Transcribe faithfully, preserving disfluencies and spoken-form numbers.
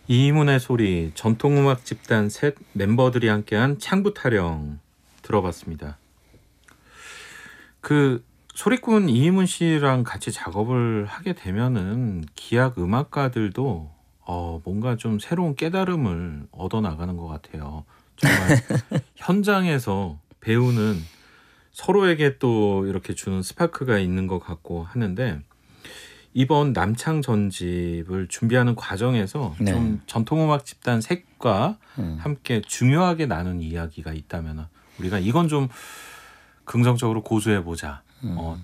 이문의 소리, 전통음악 집단 셋 멤버들이 함께한 창부 타령 들어봤습니다. 그 소리꾼 이문 씨랑 같이 작업을 하게 되면은 기악 음악가들도 어 뭔가 좀 새로운 깨달음을 얻어 나가는 것 같아요. 정말 현장에서 배우는 서로에게 또 이렇게 주는 스파크가 있는 것 같고 하는데 이번 남창 전집을 준비하는 과정에서 네. 좀 전통음악 집단 셋과 음. 함께 중요하게 나눈 이야기가 있다면 우리가 이건 좀 긍정적으로 고수해 보자. 어,